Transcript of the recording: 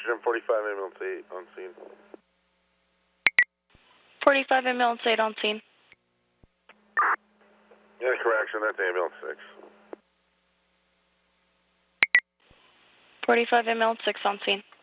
Oxygen 45 ambulance 8 on scene. 45 ambulance 8 on scene. Yeah, correction, that's ambulance 6. 45 ambulance 6 on scene.